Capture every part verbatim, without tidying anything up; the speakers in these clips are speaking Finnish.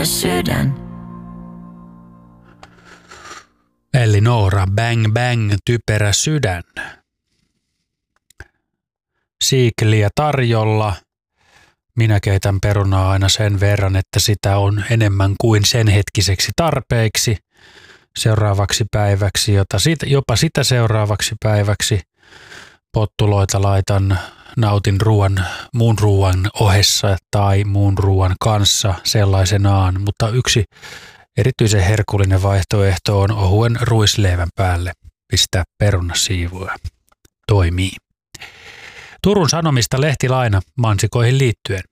sydän. Elli Noora, Bang Bang, typerä sydän. Siikliä tarjolla. Minä keitän perunaa aina sen verran, että sitä on enemmän kuin sen hetkiseksi tarpeeksi. Seuraavaksi päiväksi, jota sit, jopa sitä seuraavaksi päiväksi. Pottuloita laitan, nautin ruoan, muun ruoan ohessa tai muun ruoan kanssa sellaisenaan, mutta yksi erityisen herkullinen vaihtoehto on ohuen ruisleivän päälle pistää perunasiivuja. Toimii. Turun Sanomista lehtilaina mansikoihin liittyen.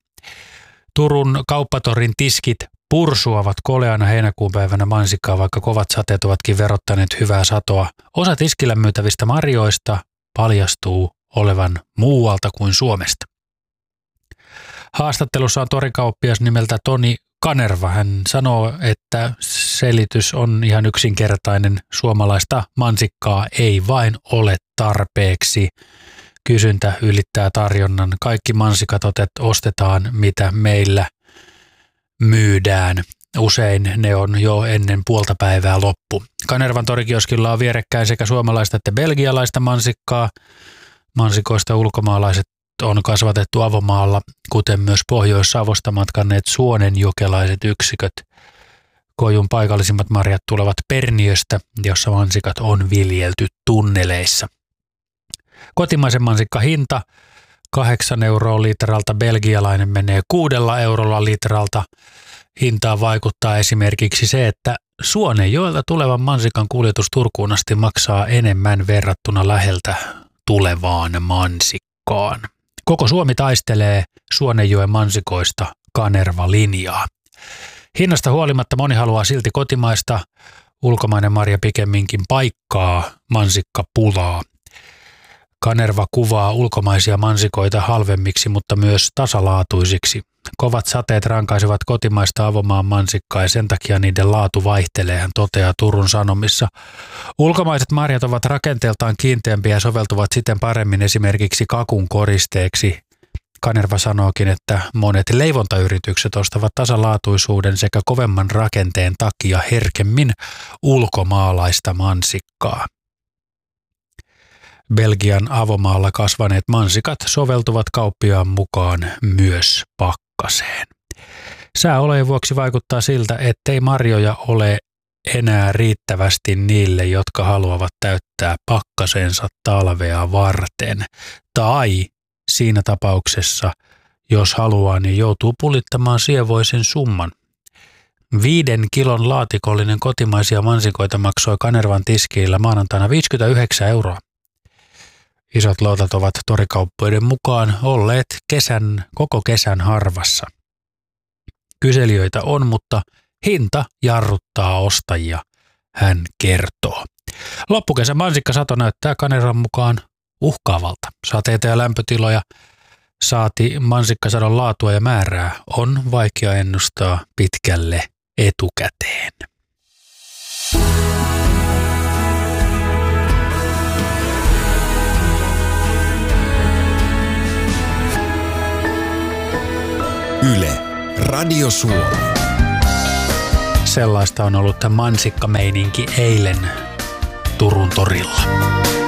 Turun kauppatorin tiskit pursuavat koleana heinäkuun päivänä mansikkaa, vaikka kovat sateet ovatkin verottaneet hyvää satoa. Osa tiskillä myytävistä marjoista paljastuu olevan muualta kuin Suomesta. Haastattelussa on torikauppias nimeltä Toni Kanerva. Hän sanoo, että selitys on ihan yksinkertainen. Suomalaista mansikkaa ei vain ole tarpeeksi. Kysyntä ylittää tarjonnan. Kaikki mansikat ostetaan, mitä meillä myydään. Usein ne on jo ennen puolta päivää loppu. Kanervan torikioskilla on vierekkäin sekä suomalaista että belgialaista mansikkaa. Mansikoista ulkomaalaiset on kasvatettu avomaalla, kuten myös Pohjois-Savosta matkanneet suonenjokelaiset yksiköt. Kojun paikallisimmat marjat tulevat Perniöstä, jossa mansikat on viljelty tunneleissa. Kotimaisen mansikka hinta kahdeksan euroa litralta, belgialainen menee kuudella eurolla litralta. Hintaan vaikuttaa esimerkiksi se, että Suonenjoelta tulevan mansikan kuljetus Turkuun asti maksaa enemmän verrattuna läheltä tulevaan mansikkaan. Koko Suomi taistelee Suonenjoen mansikoista Kanerva-linjaa. Hinnasta huolimatta moni haluaa silti kotimaista. Ulkomainen marja pikemminkin paikkaa mansikkapulaa. Kanerva kuvaa ulkomaisia mansikoita halvemmiksi, mutta myös tasalaatuisiksi. Kovat sateet rankaisevat kotimaista avomaan mansikkaa ja sen takia niiden laatu vaihtelee, hän toteaa Turun Sanomissa. Ulkomaiset marjat ovat rakenteeltaan kiinteämpiä ja soveltuvat siten paremmin esimerkiksi kakun koristeeksi. Kanerva sanookin, että monet leivontayritykset ostavat tasalaatuisuuden sekä kovemman rakenteen takia herkemmin ulkomaalaista mansikkaa. Belgian avomaalla kasvaneet mansikat soveltuvat kauppiaan mukaan myös pakkaseen. Sääolojen vuoksi vaikuttaa siltä, ettei marjoja ole enää riittävästi niille, jotka haluavat täyttää pakkasensa talvea varten. Tai siinä tapauksessa, jos haluaa, niin joutuu pulittamaan sievoisen summan. Viiden kilon laatikollinen kotimaisia mansikoita maksoi Kanervan tiskiillä maanantaina viisikymmentäyhdeksän euroa. Isot lotat ovat torikauppoiden mukaan olleet kesän, koko kesän harvassa. Kyselijöitä on, mutta hinta jarruttaa ostajia, hän kertoo. Loppukesän mansikkasato näyttää Kanervan mukaan uhkaavalta. Sateita ja lämpötiloja saati mansikkasadon laatua ja määrää on vaikea ennustaa pitkälle etukäteen. Yle, Radio Suomi. Sellaista on ollut mansikkameininki eilen Turun torilla.